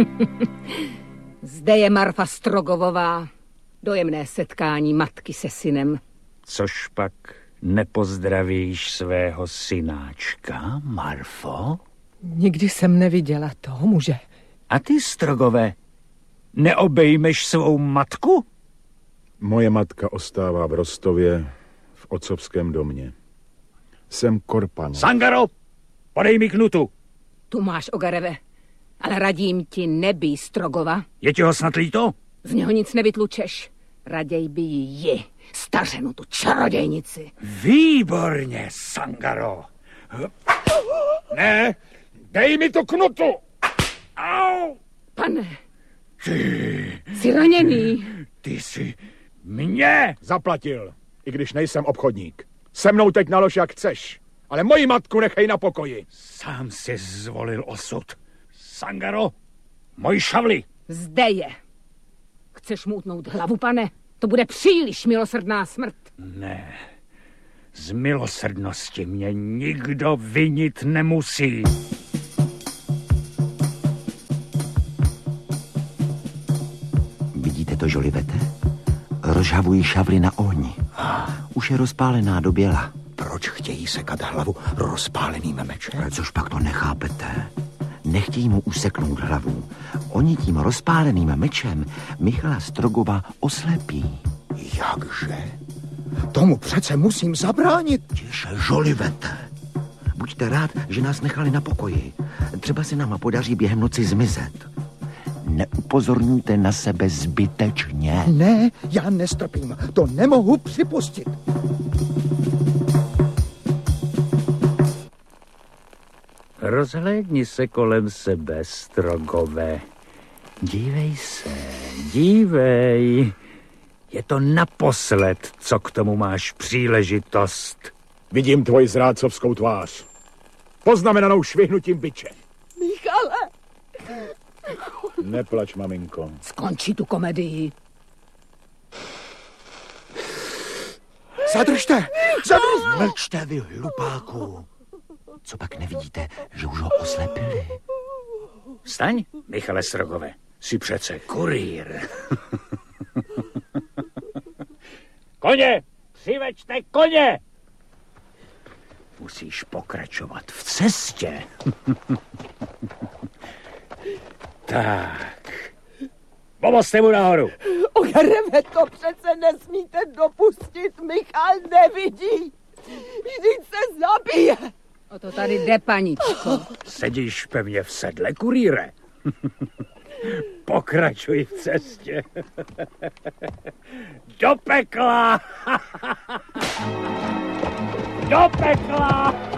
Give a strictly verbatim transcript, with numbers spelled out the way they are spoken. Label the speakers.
Speaker 1: Zde je Marfa Strogovová. Dojemné setkání matky se synem.
Speaker 2: Což pak nepozdravíš svého synáčka, Marfo?
Speaker 3: Nikdy jsem neviděla toho muže.
Speaker 2: A ty, Strogové, neobejmeš svou matku?
Speaker 4: Moje matka ostává v Rostově v otcovském domě. Jsem Korpan.
Speaker 2: Sangaro, podej mi knutu.
Speaker 1: Tu máš, Ogareve, ale radím ti, nebij Strogova.
Speaker 2: Je ti ho snad líto?
Speaker 1: Z něho nic nevytlučeš. Raději by ji, stařenu tu čarodějnici.
Speaker 2: Výborně, Sangaro.
Speaker 4: Ne, dej mi to knutu.
Speaker 2: Au!
Speaker 1: Pane,
Speaker 2: Ty,
Speaker 1: jsi raněný.
Speaker 2: ty jsi mě
Speaker 4: Zaplatil, i když nejsem obchodník. Se mnou teď nalož jak chceš, ale moji matku nechej na pokoji.
Speaker 2: sám si zvolil osud. Sangaro, moji šavli.
Speaker 1: Zde je. Chceš mu utnout hlavu, pane? To bude příliš milosrdná smrt.
Speaker 2: Ne, z milosrdnosti mě nikdo vinit nemusí.
Speaker 5: Vidíte to, Žolivete? Rozžhavují šavli na ohni. Už je rozpálená do běla.
Speaker 6: Proč chtějí sekat hlavu rozpáleným mečem?
Speaker 5: Což pak to nechápete? Nechtějí mu useknout hlavu. Oni tím rozpáleným mečem Michala Strogova oslepí.
Speaker 6: Jakže? Tomu přece musím zabránit.
Speaker 5: Tiše, Žolivete. Buďte rád, že nás nechali na pokoji. Třeba se nám podaří během noci zmizet. Neupozorňujte na sebe zbytečně.
Speaker 6: Ne, já nestrpím. To nemohu připustit.
Speaker 2: Rozhlédni se kolem sebe, Strogové. Dívej se, dívej. Je to naposled, co k tomu máš příležitost.
Speaker 4: Vidím tvoji zrádcovskou tvář. Poznamenanou švihnutím biče.
Speaker 3: Michale!
Speaker 4: Neplač, maminko.
Speaker 1: Skončí tu komedii.
Speaker 6: Zadržte! Zadržte!
Speaker 5: Mlčte, vy hlupáku. Co pak nevidíte, že už ho oslepili?
Speaker 2: Vstaň, Michale Strogové. Jsi přece kurýr. Koně! Přivečte koně! Musíš pokračovat v cestě. Tak. Pomozte mu nahoru.
Speaker 3: Ogareve, to přece nesmíte dopustit. Michal nevidí. Vždyť se zabije.
Speaker 1: O to tady jde, paničko.
Speaker 2: Sedíš pevně v sedle, kurýre. Pokračuj v cestě. Do pekla! Do pekla!